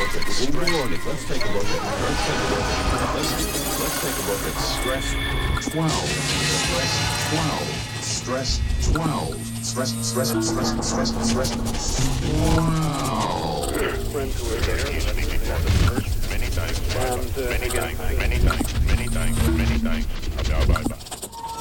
look at stress. Let's take a look at stress 12. Stress 12. Stress 12. Friends who were there. Many times. Many times. Many times. Many times. Many times. Many times.